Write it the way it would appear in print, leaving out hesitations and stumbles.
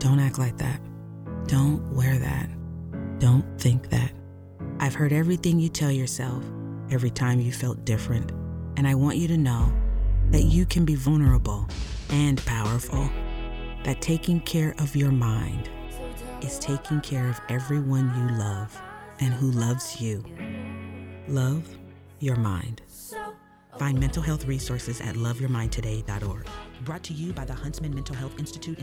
Don't act like that. Don't wear that. Don't think that. I've heard everything you tell yourself every time you felt different, and I want you to know that you can be vulnerable and powerful. That taking care of your mind is taking care of everyone you love and who loves you. Love your mind. Find mental health resources at loveyourmindtoday.org. Brought to you by the Huntsman Mental Health Institute.